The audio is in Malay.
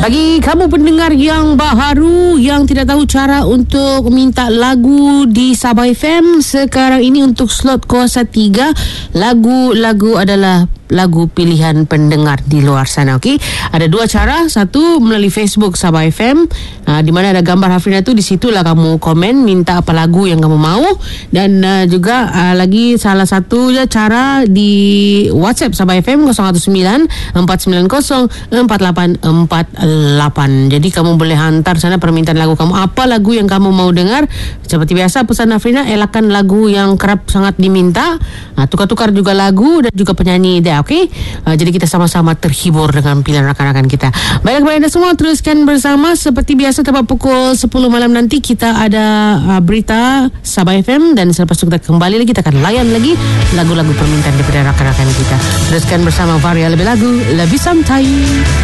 Bagi kamu pendengar yang baharu yang tidak tahu cara untuk minta lagu di Sabah FM, sekarang ini untuk slot kuasa 3, lagu-lagu adalah lagu pilihan pendengar di luar sana. Okey, ada dua cara. Satu melalui Facebook Sabah FM, di mana ada gambar Hafrina tu, di situlah kamu komen minta apa lagu yang kamu mau. Dan juga lagi salah satu cara di WhatsApp Sabah FM 019 490 4848. Jadi kamu boleh hantar sana permintaan lagu kamu, apa lagu yang kamu mau dengar. Seperti biasa pesan Hafrina, elakkan lagu yang kerap sangat diminta. Tukar-tukar juga lagu dan juga penyanyi dia. Okey, jadi kita sama-sama terhibur dengan pilihan rakan-rakan kita. Baiklah kepada anda semua, teruskan bersama. Seperti biasa tepat pukul 10 malam nanti kita ada berita Sabah FM, dan selepas itu kita kembali lagi, kita akan layan lagi lagu-lagu permintaan daripada rakan-rakan kita. Teruskan bersama Varia, lebih lagu, lebih santai.